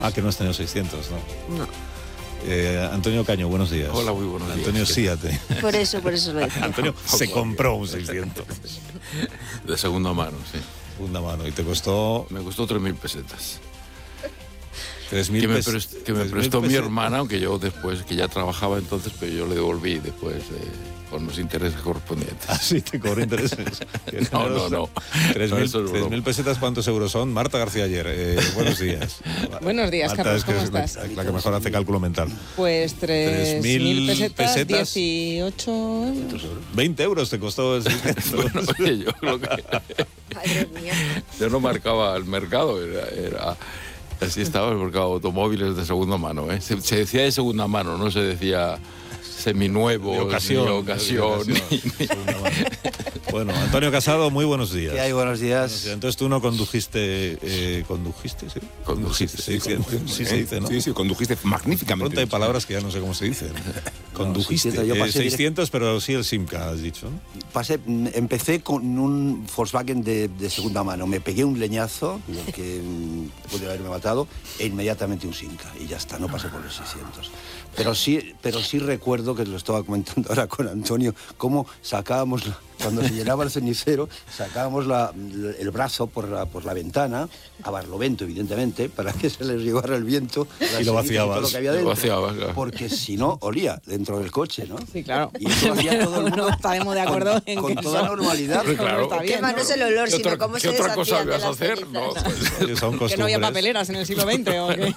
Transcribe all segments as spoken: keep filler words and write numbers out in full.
Ah, que no has tenido seiscientos, ¿no? No. Eh, Antonio Caño, buenos días. Hola, muy buenos días. Antonio Síate. Por eso, por eso lo decía. Antonio se compró un seiscientos. De segunda mano, sí. Segunda mano. Y te costó... Me costó tres mil pesetas. tres mil que me, pes prest, que me prestó mi hermana, aunque yo después, que ya trabajaba entonces, pero yo le devolví después eh, con los intereses correspondientes. Ah, sí, te cobró intereses. no, no, no. tres mil pesetas, ¿cuántos euros son? Marta García Ayer, eh, buenos días. Buenos días, Marta, Carlos, es que ¿cómo es estás? La, la que mejor hace cálculo mental. Pues tres mil pesetas, pesetas, dieciocho euros. veinte euros te costó el bueno, oye, yo lo que... Madre mía. Yo no marcaba el mercado, era... era... Así estaba el mercado de automóviles de segunda mano, ¿eh? Se, se decía de segunda mano, no se decía seminuevo, de ocasión. Ni ocasión, de ocasión ni, ni... Bueno, Antonio Casado, muy buenos días. ¿Qué hay? Buenos días. Buenos días. Entonces tú no condujiste, eh, ¿condujiste? Sí, condujiste, sí, sí, condujiste, sí, se dice, ¿no? Sí, sí, condujiste magníficamente. Pronto hay palabras que ya no sé cómo se dicen. Condujiste, no, yo pasé eh, seiscientos, direct... pero sí el Simca, has dicho, ¿no? Pasé, empecé con un Volkswagen de, de segunda mano, me pegué un leñazo, que pude haberme matado, e inmediatamente un Simca, y ya está, no pasé por los seiscientos. Pero sí, pero sí recuerdo, que lo estaba comentando ahora con Antonio, cómo sacábamos, cuando se llenaba el cenicero, sacábamos la, el brazo por la, por la ventana, a barlovento, evidentemente, para que se les llevara el viento. Y lo vaciabas. Todo lo que había dentro, lo vaciabas, claro. Porque si no, olía dentro del coche, ¿no? Sí, claro. Y eso lo hacía todo el mundo. No estaremos de acuerdo con, en con que toda eso, normalidad. Eso claro. está bien, Quema, ¿no? no es el olor, ¿Qué sino otra, cómo ¿qué se otra cosa deshacían de vas a las hacer? No, cenizas. Pues, que no había papeleras en el siglo veinte, ¿o qué?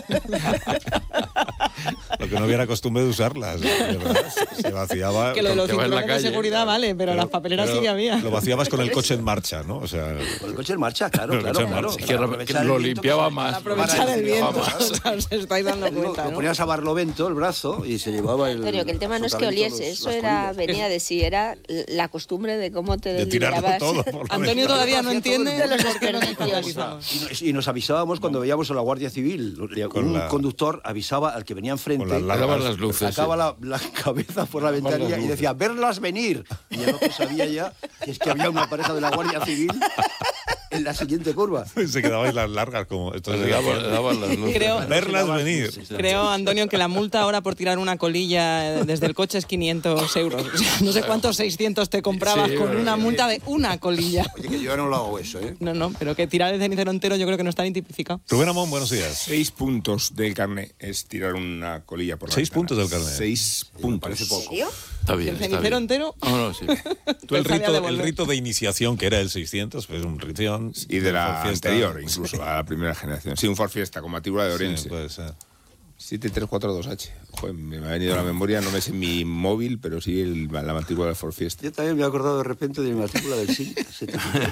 Lo que no hubiera costumbre de usarlas, de verdad. Se vaciaba. Que lo de los que va en la cinturones de calle, seguridad, vale, pero, pero las papeleras pero sí que había. Lo vaciabas con el coche en marcha, ¿no? O sea, con el coche en marcha, claro, claro, en claro. marcha. Que, que lo limpiaba más. Para aprovechar el viento, más. o sea, os estáis dando cuenta, Lo ¿no? ponías a barlovento el brazo y se llevaba el... Antonio, que el tema no es que oliese, eso era, venía de sí, era la costumbre de cómo te de tirarlo liberabas. todo por la Antonio todavía no entiende de los por qué no nos desperdicios. escandalizamos. Y nos avisábamos cuando veíamos a la Guardia Civil. Con un la... conductor avisaba al que venía enfrente, con las largas, las luces, sacaba sí. la, la cabeza por la ventanilla y decía, verlas venir. Y el otro sabía ya que es que había una pareja de la Guardia Civil en la siguiente curva. Se quedabais las largas como... Esto le daban, le daban las luces. Creo, verlas venir. Creo, Antonio, que la multa ahora por tirar una colilla desde el coche es quinientos euros. O sea, no sé cuántos seiscientos te comprabas sí, con bueno, una sí. multa de una colilla. Oye, que yo ya no lo hago eso, ¿eh? No, no, pero que tirar el cenicero entero yo creo que no está bien tipificado. Rubén Amón, buenos días. Seis puntos del carnet es tirar una colilla por la Seis ventana. puntos del carnet. Seis puntos. Parece poco. ¿En serio? Está bien, ¿El está cenicero bien. entero? No, no, sí. Tú el Sabía rito, el devolver. rito de iniciación, que era el seiscientos, pues un rito... Y de la fiesta. anterior, incluso, a la primera generación. Sí, un Ford Fiesta con matrícula de Orense. Sí, puede ser. siete tres cuatro dos H. Joder, me ha venido a la memoria, no me sé mi móvil, pero sí el, la matrícula del Ford Fiesta. Yo también me he acordado de repente de mi matrícula del S I C.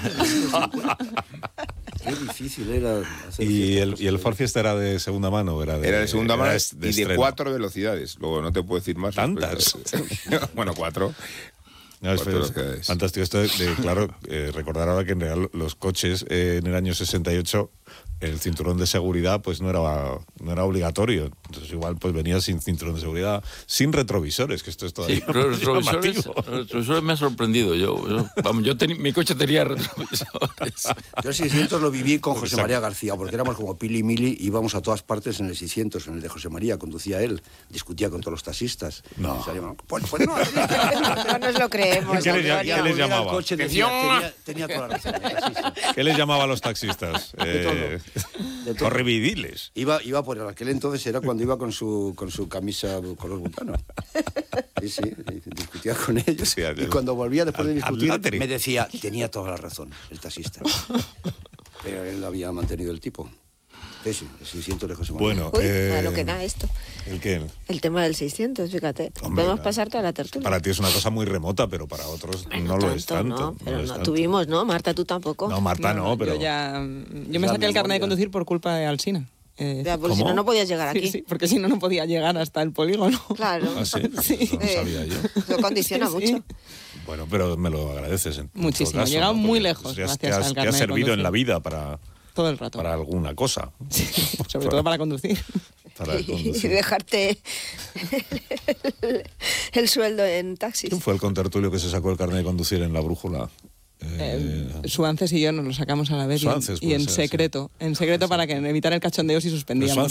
Qué difícil era hacer ¿Y el, ¿Y el Ford Fiesta? Fiesta era de segunda mano? Era de, Era de segunda mano era y de estreno? cuatro velocidades. Luego no te puedo decir más. ¿Tantas? Pero, bueno, cuatro. No, es, Cuatro es velocidades. fantástico esto de, de, claro, eh, recordar ahora que en realidad los coches eh, en el año sesenta y ocho el cinturón de seguridad pues no era no era obligatorio, entonces igual pues venía sin cinturón de seguridad, sin retrovisores, que esto es todavía Sí, pero los retrovisores, llamativo. los retrovisores me ha sorprendido. Yo, yo, vamos, yo teni, mi coche tenía retrovisores. Yo el seiscientos lo viví con José María García, porque éramos como Pili y Mili, íbamos a todas partes en el seiscientos, en el de José María, conducía él, discutía con todos los taxistas. No. Salíamos, pues, pues no, así, No nos lo creemos. ¿Qué les, ya- Antonio. qué les llamaba? El coche decía, tenía, tenía toda la razón. el taxista. ¿Qué les llamaba a los taxistas? Eh, De todo. Correvidiles. Iba, iba por aquel entonces, era cuando iba con su, con su camisa color butano. Sí, sí, discutía con ellos. Sí, y cuando volvía después de discutir, Atlático. me decía, tenía toda la razón, el taxista. Pero él había mantenido el tipo. Sí, sí, el seiscientos de José María. Bueno, Uy, eh, a lo que da esto. ¿el qué? El tema del seiscientos, fíjate. Hombre, Podemos la- pasar toda la tertulia. Para ti es una cosa muy remota, pero para otros no lo es tanto. No, pero lo es no, tanto. tuvimos, ¿no? Marta, tú tampoco. No, Marta no, pero... Yo ya... Yo me La saqué el carnet de memoria. conducir por culpa de Alsina. Eh, Ya, porque si ¿Cómo? no, no podías llegar aquí. sí, sí, porque si no, no podía llegar hasta el polígono. Claro. ¿Ah, sí? Sí. Eso no sabía yo. Lo condiciona Sí, sí. mucho. Bueno, pero me lo agradeces en todo Muchísimo. caso, He llegado ¿no? muy Porque lejos te has- gracias te has, al te has carnet de servido en conducir. la vida para, Todo el rato. para alguna cosa. Sí, sobre todo para conducir. Para Y conducir. dejarte el, el sueldo en taxis. ¿Quién fue el contertulio que se sacó el carnet de conducir en la brújula? Eh, Eh, Suances y yo nos lo sacamos a la vez y en- Suances, y puede en ser, secreto. En secreto para que evitar el cachondeo si pero suspendíamos.